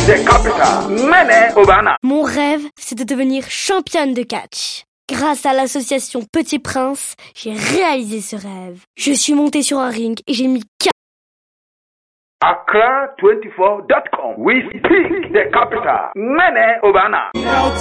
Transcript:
the capital. Mene Obana. Mon rêve, c'est de devenir championne de catch. Grâce à l'association Petit Prince, j'ai réalisé ce rêve. Je suis montée sur un ring et j'ai mis Accra24.com. We speak the capital. Mene Obana.